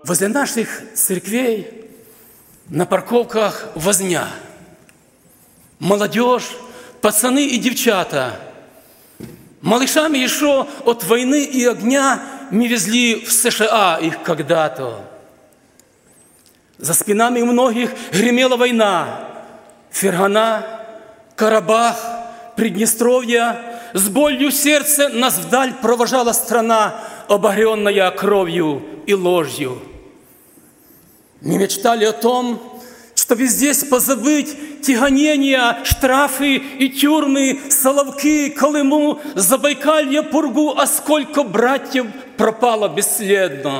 Возле наших церквей на парковках возня. Молодежь, пацаны и девчата. Малышами еще от войны и огня мы везли в США их когда-то. За спинами у многих гремела война. Фергана, Карабах, Приднестровье. С болью в сердце нас вдаль провожала страна, обогренная кровью и ложью. Мы мечтали о том, чтобы здесь позабыть тягонения, штрафы и тюрьмы, Соловки, Колыму, Забайкалье, Пургу, а сколько братьев пропало бесследно.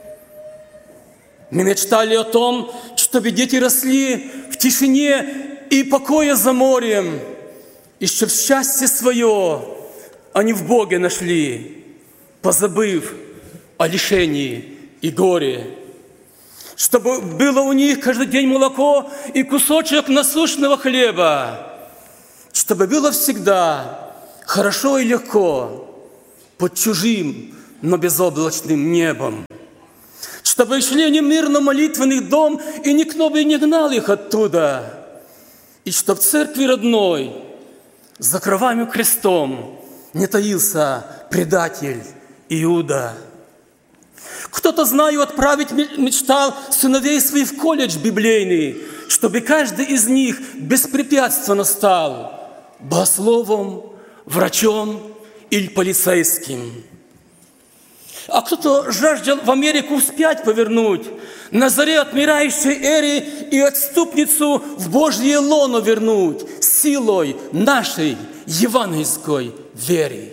Мы мечтали о том, чтобы дети росли в тишине и покое за морем, и чтоб счастье свое они в Боге нашли, позабыв о лишении и горе. Чтобы было у них каждый день молоко и кусочек насущного хлеба. Чтобы было всегда хорошо и легко под чужим, но безоблачным небом. Чтобы шли они мирно в молитвенный дом, и никто бы не гнал их оттуда. И чтоб в церкви родной за кровавым крестом не таился предатель Иуда. Кто-то, знаю, отправить мечтал сыновей своих в колледж библейный, чтобы каждый из них беспрепятственно стал богословом, врачом или полицейским. А кто-то жаждал в Америку вспять повернуть, на заре отмирающей эры и отступницу в Божье лоно вернуть силой нашей евангельской веры.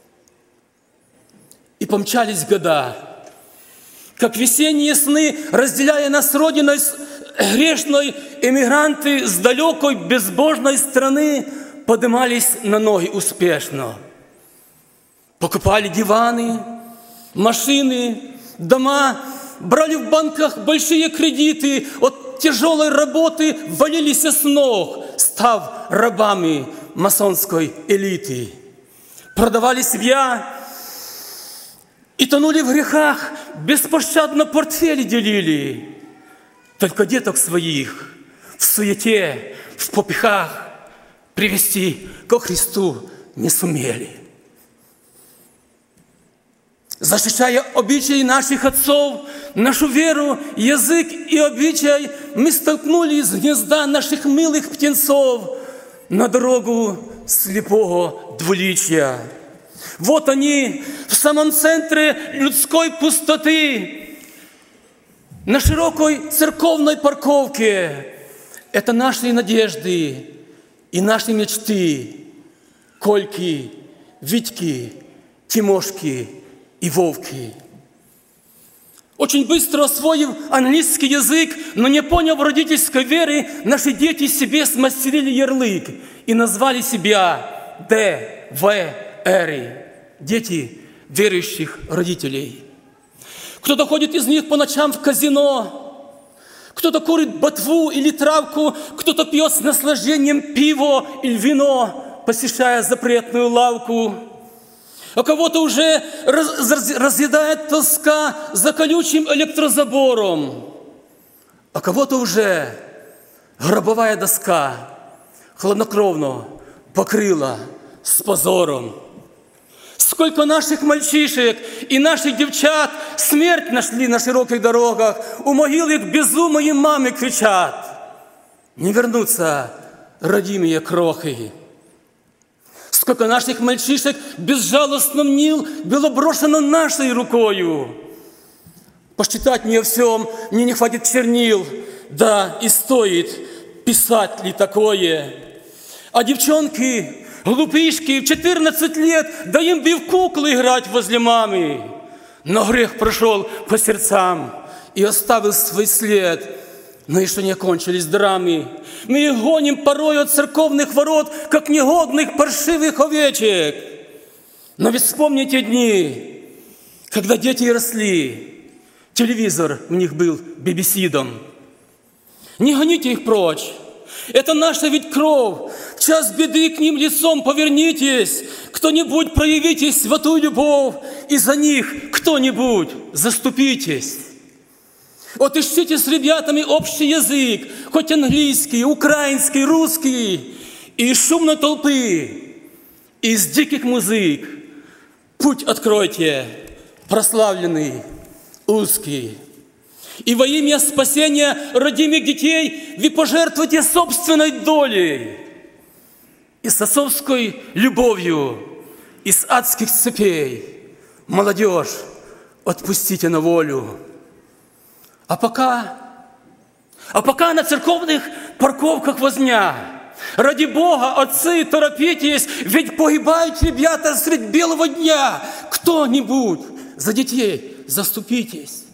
И помчались года, как весенние сны, разделяя нас с родиной грешной, эмигранты с далекой безбожной страны поднимались на ноги успешно. Покупали диваны, машины, дома, брали в банках большие кредиты, от тяжелой работы валились с ног, став рабами масонской элиты. Продавали себя и тонули в грехах, беспощадно портфели делили. Только деток своих в суете, в попихах привести ко Христу не сумели. Защищая обычаи наших отцов, нашу веру, язык и обычай, мы столкнули из гнезда наших милых птенцов на дорогу слепого двуличия. Вот они в самом центре людской пустоты, на широкой церковной парковке. Это наши надежды и наши мечты. Кольки, Витьки, Тимошки и Вовки. Очень быстро освоив английский язык, но не поняв родительской веры, наши дети себе смастерили ярлык и назвали себя ДВР. Дети верующих родителей. Кто-то ходит из них по ночам в казино, кто-то курит ботву или травку, кто-то пьет с наслаждением пиво или вино, посещая запретную лавку. А кого-то уже разъедает тоска за колючим электрозабором, а кого-то уже гробовая доска хладнокровно покрыла с позором. Сколько наших мальчишек и наших девчат смерть нашли на широких дорогах, у могил их безумные мамы кричат: не вернутся родимые крохи. Сколько наших мальчишек безжалостно в Нил было брошено нашей рукою. Посчитать мне о всем, мне не хватит чернил, да и стоит писать ли такое. А девчонки, глупышки, в 14 лет, да им бы в куклы играть возле мамы. Но грех прошел по сердцам и оставил свой след. Но еще не кончились драмы. Мы их гоним порой от церковных ворот, как негодных паршивых овечек. Но ведь вспомните дни, когда дети росли, телевизор у них был бибисидом. Не гоните их прочь. Это наша ведь кровь. В час беды к ним лицом повернитесь. Кто-нибудь проявите святую любовь, и за них кто-нибудь заступитесь. Отыщите с ребятами общий язык, хоть английский, украинский, русский, и из шумной толпы, из диких музык путь откройте, прославленный, узкий. И во имя спасения родимых детей вы пожертвуйте собственной долей. И с отцовской любовью из адских цепей молодежь отпустите на волю. А пока на церковных парковках возня. Ради Бога, отцы, торопитесь, ведь погибают ребята средь белого дня. Кто-нибудь за детей заступитесь.